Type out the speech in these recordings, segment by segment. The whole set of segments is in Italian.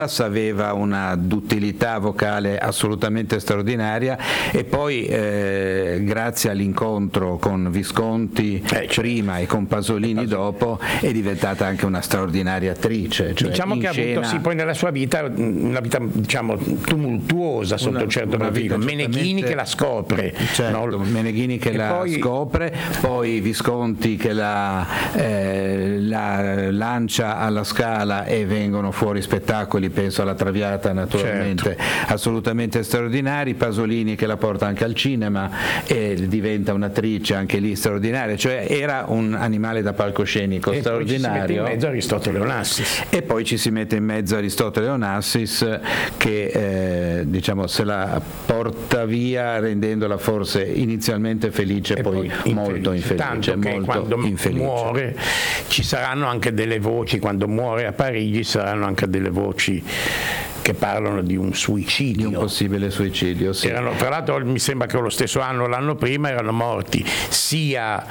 aveva una duttilità vocale assolutamente straordinaria, e poi grazie all'incontro con Visconti prima e con Pasolini dopo è diventata anche una straordinaria attrice. Cioè diciamo che ha avuto poi nella sua vita una vita, diciamo, tumultuosa sotto un certo profilo. Meneghini che la scopre, certo, no? Meneghini che la scopre, poi Visconti che la lancia alla Scala e vengono fuori spettacoli, penso alla Traviata naturalmente, certo, assolutamente straordinari. Pasolini che la porta anche al cinema e diventa un'attrice anche lì straordinaria, cioè era un animale da palcoscenico straordinario. E poi ci si mette in mezzo E poi ci si mette in mezzo Aristotele Onassis. Onassis che diciamo se la porta via rendendola forse inizialmente felice e poi molto infelice. Tanto che molto quando infelice. Muore ci saranno anche delle voci, quando muore a Parigi saranno anche delle voci che parlano di un suicidio, di un possibile suicidio, sì. Tra l'altro mi sembra che lo stesso anno, l'anno prima, erano morti sia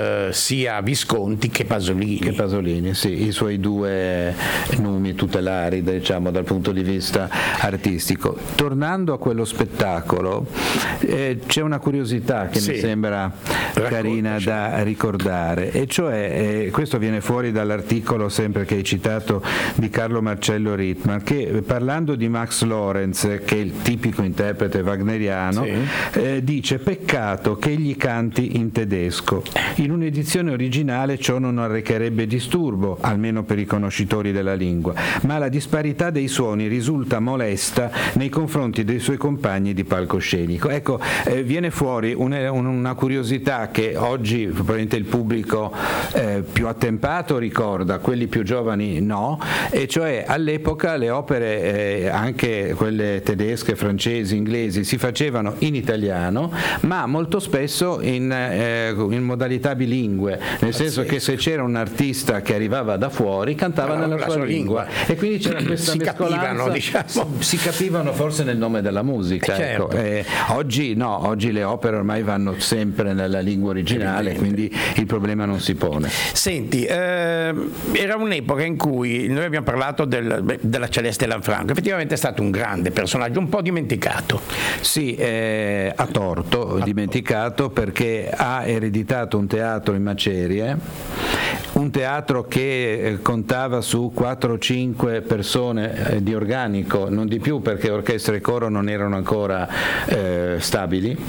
Visconti che Pasolini. Sì, i suoi due numi tutelari, diciamo, dal punto di vista artistico. Tornando a quello spettacolo, c'è una curiosità che mi sembra carina da ricordare, e cioè questo viene fuori dall'articolo sempre che hai citato di Carlo Marcello Rittmann, che parlando di Max Lorenz, che è il tipico interprete wagneriano, dice: peccato che egli canti in tedesco, in un'edizione originale ciò non arrecherebbe disturbo, almeno per i conoscitori della lingua, ma la disparità dei suoni risulta molesta nei confronti dei suoi compagni di palcoscenico. Ecco, viene fuori una curiosità che oggi probabilmente il pubblico più attempato ricorda, quelli più giovani no, e cioè all'epoca le opere anche quelle tedesche, francesi, inglesi si facevano in italiano, ma molto spesso in modalità bilingue, nel senso che se c'era un artista che arrivava da fuori cantava nella sua lingua, e quindi c'era questa mescolanza, si capivano forse nel nome della musica, certo. Oggi no, oggi le opere ormai vanno sempre nella lingua originale, quindi il problema non si pone. Senti, era un'epoca in cui noi abbiamo parlato della Celeste Lanfranco, effettivamente è stato un grande personaggio, un po' dimenticato. Sì, a torto dimenticato, perché ha ereditato un teatro in macerie, un teatro che contava su 4 o 5 persone di organico, non di più, perché orchestra e coro non erano ancora stabili.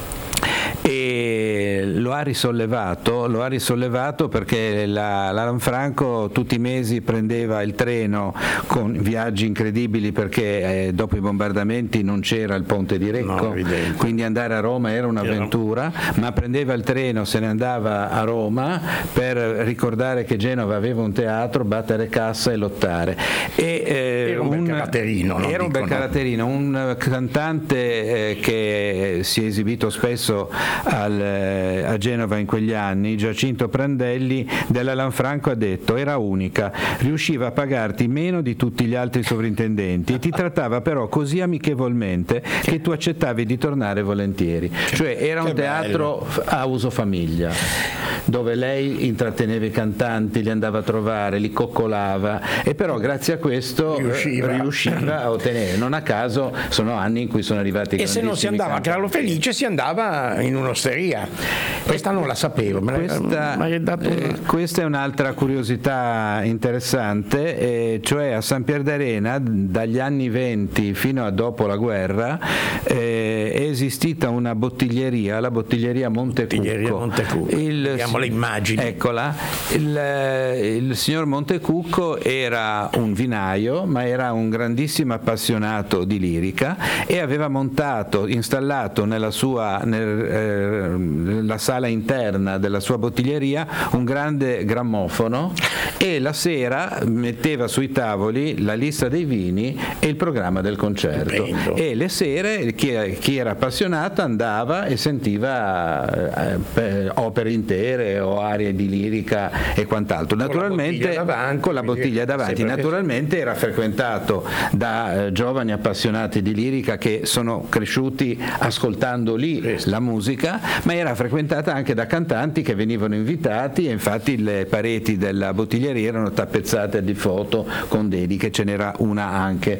E lo ha risollevato perché la Lanfranco tutti i mesi prendeva il treno con viaggi incredibili, perché dopo i bombardamenti non c'era il ponte di Recco, quindi andare a Roma era un'avventura, ma prendeva il treno, se ne andava a Roma per ricordare che Genova aveva un teatro, battere cassa e lottare. Era un bel caratterino, era un bel caratterino, un cantante che si è esibito spesso a Genova in quegli anni, Giacinto Prandelli, della Lanfranco ha detto: era unica, riusciva a pagarti meno di tutti gli altri sovrintendenti e ti trattava però così amichevolmente che tu accettavi di tornare volentieri. Cioè era un teatro a uso famiglia, dove lei intratteneva i cantanti, li andava a trovare, li coccolava, e però grazie a questo riusciva a ottenere. Non a caso sono anni in cui sono arrivati grandissimi. E se non si andava a Carlo Felice, si andava in un'osteria. Questa non la sapevo. Questa è un'altra curiosità interessante, cioè a San Pierdarena dagli anni 20 fino a dopo la guerra è esistita una bottiglieria, la bottiglieria Montecucco. Vediamo le immagini. Eccola. Il signor Montecucco era un vinaio, ma era un grandissimo appassionato di lirica, e aveva installato nella sala interna della sua bottiglieria un grande grammofono, e la sera metteva sui tavoli la lista dei vini e il programma del concerto. E le sere chi era appassionato andava e sentiva opere intere o arie di lirica e quant'altro, naturalmente con la bottiglia davanti. Naturalmente era frequentato da giovani appassionati di lirica che sono cresciuti ascoltando lì la musica, ma era frequentata anche da cantanti che venivano invitati, e infatti le pareti della bottiglieria erano tappezzate di foto con dediche, ce n'era una anche